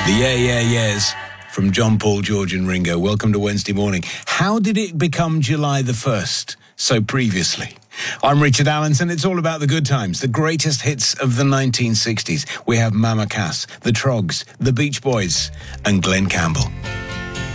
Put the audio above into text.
The Yeah, Yeah, Yeahs from John, Paul, George and Ringo. Welcome to Wednesday morning. How did it become July the 1st so previously? I'm Richard Allenson. It's all about the good times, the greatest hits of the 1960s. We have Mama Cass, the Troggs, the Beach Boys and Glenn Campbell.